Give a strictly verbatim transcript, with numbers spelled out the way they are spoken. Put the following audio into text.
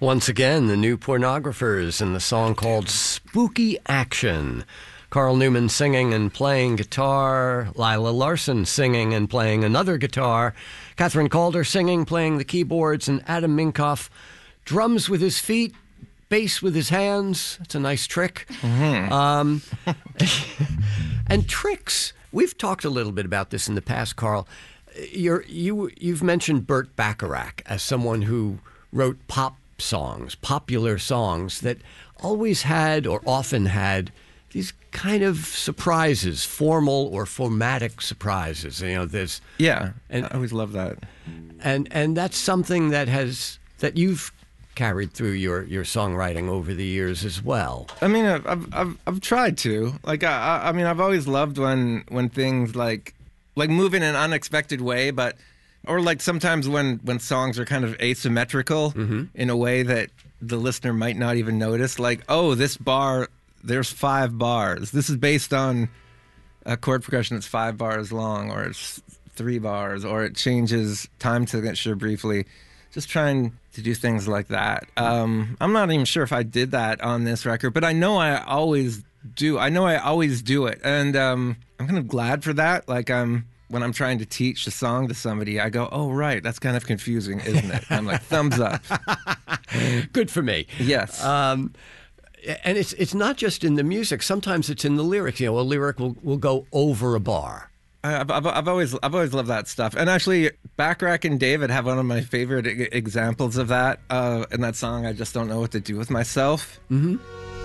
Once again, the New Pornographers and the song called Spooky Action. Carl Newman singing and playing guitar, Lila Larson singing and playing another guitar, Catherine Calder singing, playing the keyboards, and Adam Minkoff drums with his feet, bass with his hands. It's a nice trick. Mm-hmm. Um, and tricks. We've talked a little bit about this in the past, Carl. You're, you, you've mentioned Burt Bacharach as someone who wrote pop songs, popular songs that always had or often had these kind of surprises, formal or formatic surprises. You know, there's yeah, and, I always love that, and and that's something that has that you've carried through your, your songwriting over the years as well. I mean, I've I've I've, I've tried to. Like, I I mean, I've always loved when when things like like move in an unexpected way, but or like sometimes when when songs are kind of asymmetrical mm-hmm. in a way that the listener might not even notice. Like, oh, this bar. There's five bars. This is based on a chord progression that's five bars long, or it's three bars, or it changes time signature briefly. Just trying to do things like that. Um, I'm not even sure if I did that on this record, but I know I always do. I know I always do it, and um, I'm kind of glad for that. Like, I'm when I'm trying to teach a song to somebody, I go, "Oh, right, that's kind of confusing, isn't it?" I'm like, thumbs up. Good for me. Yes. Um, And it's it's not just in the music. Sometimes it's in the lyrics. You know, a lyric will, will go over a bar. I've, I've, I've always I've always loved that stuff. And actually, Bacharach and David have one of my favorite e- examples of that. Uh, in that song, "I Just Don't Know What to Do with Myself." Mm-hmm.